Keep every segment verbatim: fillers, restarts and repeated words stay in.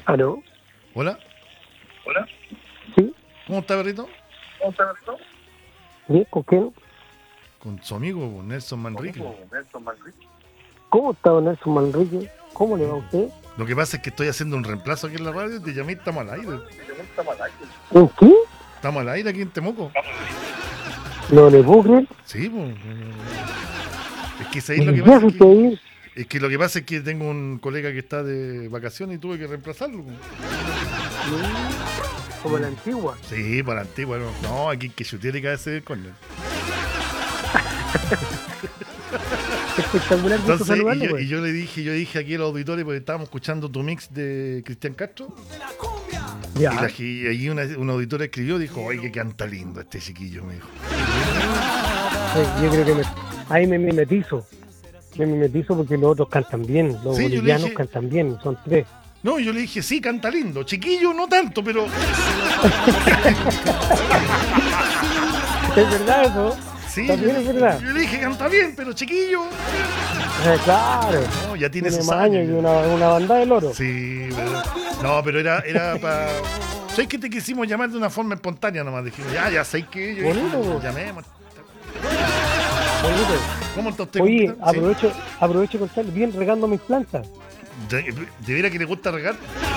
¿Aló? Hola, Hola. ¿Sí? ¿cómo está, perrito? ¿Cómo está esto? ¿Bien? ¿Con quién? Con su amigo con Nelson Manrique. Conmigo, Nelson Manrique. ¿Cómo está don Nelson Manrique? ¿Cómo le va a usted? Lo que pasa es que estoy haciendo un reemplazo aquí en la radio y te llamé y estamos al aire. Estamos al aire. ¿En qué? Estamos al aire aquí en Temuco. ¿No le puedo creer? Sí, pues. Es que ¿sabéis lo que ¿Ya pasa? se Es usted que, ahí? es que lo que pasa es que tengo un colega que está de vacaciones y tuve que reemplazarlo. Po. Mm, Como la antigua. Sí, para la antigua, no. No, aquí hay que chutear y caerse del córner. Espectacular, gusto Entonces, y saludarlo, yo, pues. y yo le dije, yo dije aquí a los auditores, porque estábamos escuchando tu mix de Cristian Castro. Ya. Y, la, y allí una, una auditora escribió, dijo, oye, que canta lindo este chiquillo, me dijo. Sí, yo creo que me, ahí me mimetizo. Me mimetizo porque los otros cantan bien. Los Sí, yo le bolivianos dije- cantan bien, son tres. No, yo le dije, sí, canta lindo. Chiquillo, no tanto, pero... ¿Es verdad eso? Sí, También yo, es verdad. yo le dije, canta bien, pero chiquillo... Eh, claro. No, ya tiene Tiene sus más años. años y una, una banda de loro. Sí, pero... No, pero era, era para... ¿Sabes que te quisimos llamar de una forma espontánea nomás? Dijimos, ya, ya sé que... Yo dije, Bonito. llamemos. Bonito. ¿Cómo está usted? Oye, compadre? Sí. aprovecho, aprovecho de contarle, bien regando mis plantas. ¿De, de veras que le gusta regar?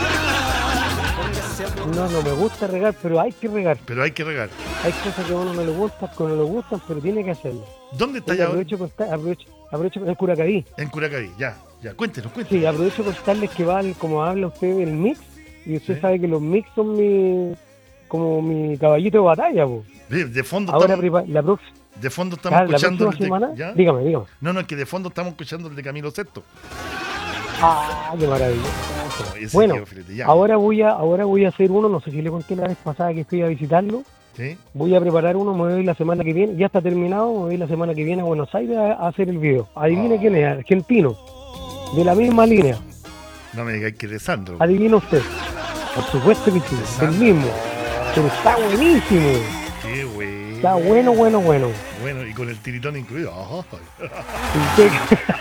No, no me gusta regar, pero hay que regar. Pero hay que regar. Hay cosas que a uno no le gustan, que no le gustan, pero tiene que hacerlo. ¿Dónde está Oye, ya ahora? aprovecho, de contar, aprovecho, aprovecho en Curacaví. En Curacaví, ya, ya. Cuéntenos, cuéntenos. Sí, aprovecho de contarles que va, el- como habla usted del mix, y usted Sí. sabe que los mix son mi, como mi caballito de batalla, po. De, de fondo Ahora estamos, prepa- la, prox- de fondo estamos ah, la escuchando próxima el de, semana, ¿ya? dígame, dígame. No, no, es que de fondo estamos escuchando el de Camilo Sesto. Ah, qué maravilloso. No, ese Bueno, quedó filete, ya. Ahora voy a, ahora voy a hacer uno, no sé si le conté la vez pasada que fui a visitarlo. ¿Sí? Voy a preparar uno, me voy la semana que viene, ya está terminado, me voy la semana que viene a Buenos Aires a, a hacer el video. Adivine Oh. quién es, argentino, de la misma línea. No me digáis que de Sandro. Adivina usted. Por supuesto que sí, el mismo. Pero está buenísimo. Qué güey. Está bueno, bueno, bueno. Bueno, y con el tiritón incluido. Ajá. ¿Y qué?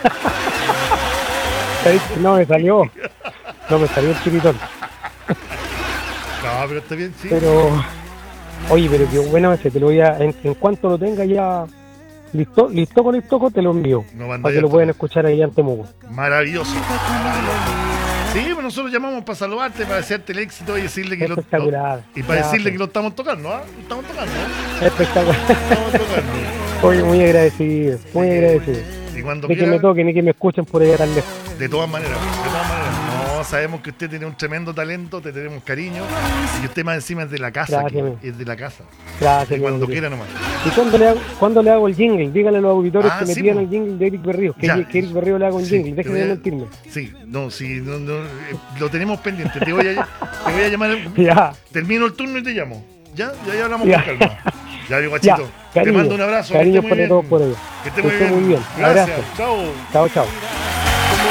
No me salió. No me salió el chiritón. No, pero está bien, sí. Pero, oye, pero qué bueno ese, te lo voy a, en, en cuanto lo tenga ya listo, listo con listo, te lo envío. No manda Para ya que lo todo. puedan escuchar ahí en Temuco. Maravilloso. Sí, pues nosotros llamamos para saludarte, para desearte el éxito y decirle que lo, Espectacular. y para decirle Gracias. que lo estamos tocando, ¿ah? Lo estamos tocando, ¿ah? Espectacular. Estamos tocando. Oye, muy agradecido, muy agradecido. Y cuando De que me quiera, toquen y que me escuchen por allá tan lejos. de todas maneras, de todas maneras. No, sabemos que usted tiene un tremendo talento, te tenemos cariño. Y usted más encima es de la casa, Gracias, aquí, amigo. es de la casa. Gracias. Y cuando mi quiera querido. nomás. ¿Y cuándo le, hago, cuándo le hago el jingle? Dígale a los auditores Ah, que me sí, pidan po. el jingle de Eric Berrío. Que, Ya. que Eric Berrío le haga un Sí, jingle. te Déjeme voy de a- mentirme. Sí, no, sí, no, no, eh, lo tenemos pendiente. Te voy a, te voy a llamar. Ya. Termino el turno y te llamo. ¿Ya? Ya, ya hablamos Ya. con calma. Ya, mi guachito. Ya, te cariño, mando un abrazo. Cariño que esté para muy todos bien. por ello. Que esté Que muy esté bien. muy bien. Gracias. Abrazo. Chao. Chao, chao.